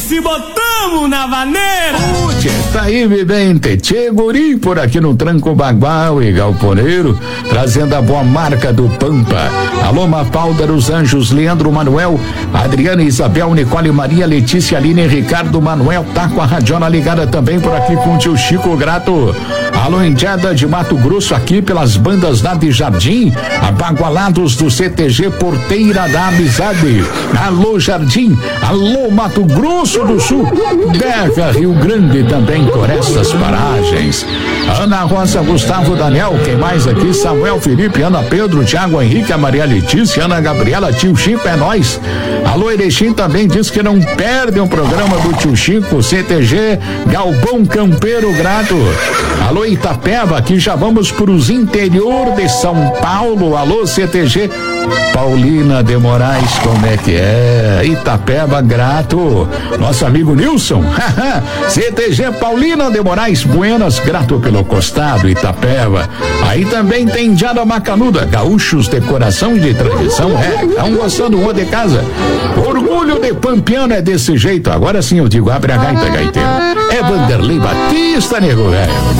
nós e botamos na vaneira. Tchê, tá aí, vivente. Tchê, guri, por aqui no Tranco Bagual e Galponeiro, trazendo a boa marca do Pampa. Alô, Mafalda dos Anjos, Leandro Manuel, Adriana, Isabel, Nicole, Maria, Letícia, Aline, Ricardo, Manuel, tá com a Radiona ligada também por aqui com o tio Chico Grato. Alô, Indiada de Mato Grosso, aqui pelas bandas lá de Jardim, abagualados do CTG Porteira da Amizade. Alô, Jardim, alô, Mato Grosso do Sul, Berga, Rio Grande também por estas paragens. Ana Rosa, Gustavo, Daniel, quem mais aqui? Samuel, Felipe, Ana Pedro, Tiago Henrique, a Maria Letícia, Ana Gabriela, tio Chico, é nóis. Alô, Erechim também diz que não perde um programa do tio Chico, CTG Galpão Campeiro Grato. Alô, Itapeva, aqui já vamos para os interior de São Paulo. Alô, CTG Paulina de Moraes, como é que é? Itapeva Grato. Nosso amigo Nilson, CTG Paulina de Moraes, Buenas, grato pelo costado, Itapeva. Aí também tem Diada Macanuda, gaúchos de coração e de tradição, estão gostando do de casa. Orgulho de pampiano é desse jeito. Agora sim eu digo, abre a gaita, gaiteiro. É Vanderlei Batista, nego velho.